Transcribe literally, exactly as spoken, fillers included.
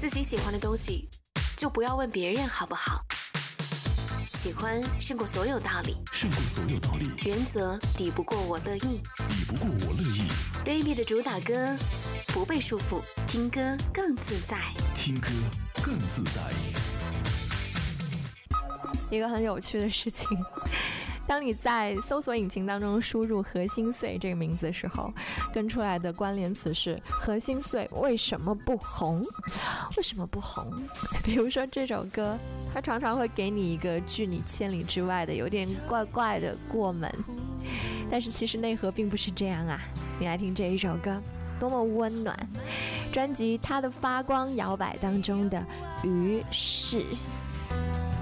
自己喜欢的东西，就不要问别人好不好。喜欢胜过所有道理， 胜过所有道理。 原则抵不过我乐意， 抵不过我乐意。 Baby 的主打歌，不被束缚，听歌更自在， 听歌更自在。 一个很有趣的事情，当你在搜索引擎当中输入何心碎这个名字的时候，跟出来的关联词是何心碎为什么不红？为什么不红？比如说这首歌，它常常会给你一个拒你千里之外的有点怪怪的过门，但是其实内核并不是这样啊。你来听这一首歌多么温暖，专辑《它的发光摇摆》当中的于是。